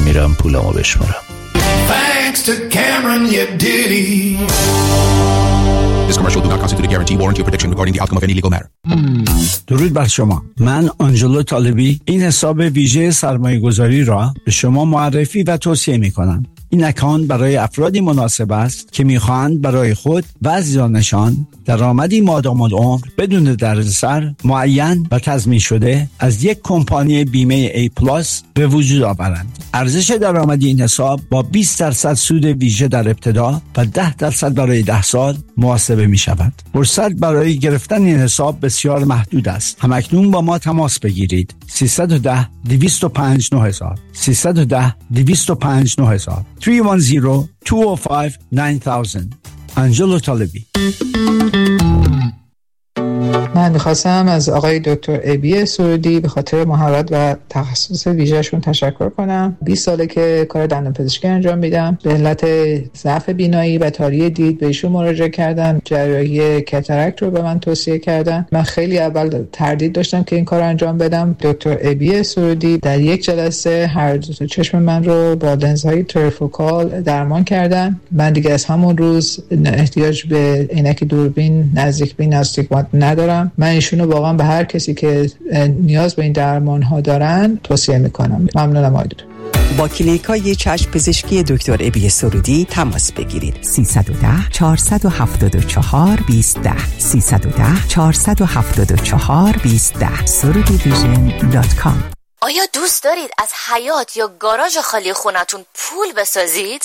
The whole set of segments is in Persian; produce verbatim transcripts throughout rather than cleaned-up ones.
میرم پولمو بشمارم. Thanks to Cameron, you diddy. This commercial do not constitute a guarantee, warranty, or protection regarding the outcome of any legal matter. درود بر شما. من آنجلو طالبی این حساب ویژه سرمایه گذاری را به شما معرفی و توصیه می کنم. این اکانت برای افرادی مناسب است که میخواهند برای خود و عزیزانشان درآمدی مادام العمر بدون دردسر معین و تضمین شده از یک کمپانی بیمه ای پلاس به وجود آورند. ارزش درآمدی این حساب با بیست درصد سود ویژه در ابتدا و ده درصد برای ده سال محاسبه می شود. فرصت برای گرفتن این حساب بسیار محدود است. همکنون با ما تماس بگیرید. سیصد و ده دویست و پنج نه هزار سیصد و ده دویست و پنج نه هزار سه یک صفر دو صفر پنج نه هزار انجلو طالبی. من میخواستم از آقای دکتر ابی سرودی به خاطر مهارت و تخصص ویژه‌شون تشکر کنم. بیست ساله که کار دندانپزشکی انجام میدم. به علت ضعف بینایی و تاری دید به ایشون مراجعه کردم. جراحی کاتاراکت رو به من توصیه کردن. من خیلی اول تردید داشتم که این کار رو انجام بدم. دکتر ابی سرودی در یک جلسه هر دو تا چشم من رو با لنزهای تریفوکال درمان کردن. من دیگه از همون روز احتیاج به عینک دوربین، نزدیک بین، استیگمات ندارم. من ایشونو واقعا به هر کسی که نیاز به این درمان ها دارن توصیه میکنم. ممنونم آقای دکتر. با کلینیکای چشم پزشکی دکتر ابی سرودی تماس بگیرید. سیصد و ده چهارصد و هفتاد و چهار بیست ده سیصد و ده چهارصد و هفتاد و چهار بیست ده سرودی ویژن دات کام. آیا دوست دارید از حیاط یا گاراژ خالی خونتون پول بسازید؟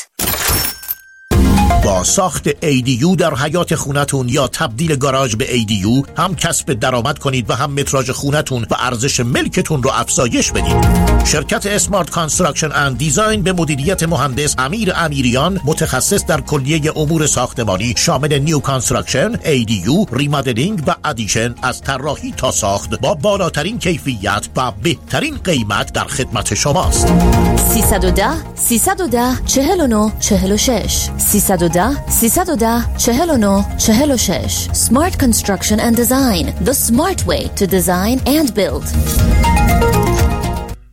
با ساخت ای دی یو در حیاط خونتون یا تبدیل گاراژ به ای دی یو هم کسب درآمد کنید و هم متراژ خونتون و ارزش ملکتون رو افزایش بدید. شرکت اسمارت کانستراکشن اند دیزاین به مدیریت مهندس امیر امیریان، متخصص در کلیه امور ساختمانی شامل نیو کانستراکشن، ای دی یو، ریمادلینگ و ادیشن از طراحی تا ساخت با بالاترین کیفیت و بهترین قیمت در خدمت شماست. سیصد و ده سیصد و ده چهل و نه چهل و شش سیصد و ده سیصد و ده چهل و نه چهل و شش. Smart Construction and Design, the smart way to design and build.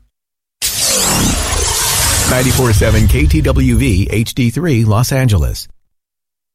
ninety-four point seven K T W V H D three Los Angeles.